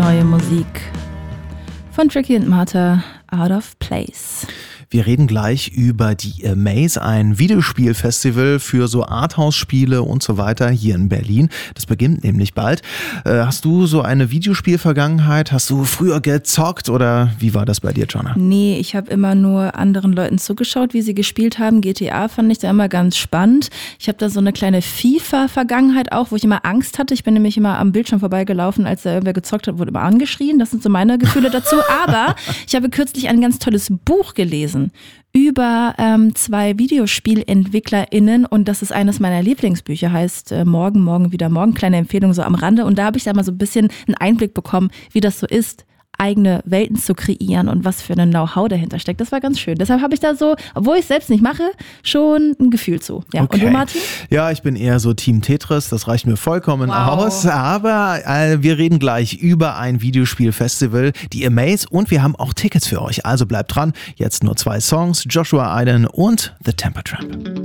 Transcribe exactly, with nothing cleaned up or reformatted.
neue Musik von Tricky und Martha, Out of Place. Wir reden gleich über die Amaze, ein Videospielfestival für so Arthouse-Spiele und so weiter hier in Berlin. Das beginnt nämlich bald. Äh, hast du so eine Videospielvergangenheit? Hast du früher gezockt oder wie war das bei dir, Jonna? Nee, ich habe immer nur anderen Leuten zugeschaut, wie sie gespielt haben. G T A fand ich da immer ganz spannend. Ich habe da so eine kleine FIFA-Vergangenheit auch, wo ich immer Angst hatte. Ich bin nämlich immer am Bildschirm vorbeigelaufen, als da irgendwer gezockt hat, wurde immer angeschrien. Das sind so meine Gefühle dazu. Aber ich habe kürzlich ein ganz tolles Buch gelesen über ähm, zwei VideospielentwicklerInnen und das ist eines meiner Lieblingsbücher, heißt äh, Morgen, Morgen, wieder Morgen, kleine Empfehlung so am Rande und da habe ich da mal so ein bisschen einen Einblick bekommen, wie das so ist, eigene Welten zu kreieren und was für ein Know-how dahinter steckt. Das war ganz schön. Deshalb habe ich da so, obwohl ich es selbst nicht mache, schon ein Gefühl zu. Ja. Okay. Und du, Martin? Ja, ich bin eher so Team Tetris, das reicht mir vollkommen Wow. aus. Aber äh, wir reden gleich über ein Videospielfestival, die Amaze, und wir haben auch Tickets für euch. Also bleibt dran. Jetzt nur zwei Songs, Joshua Aiden und The Temper Trap.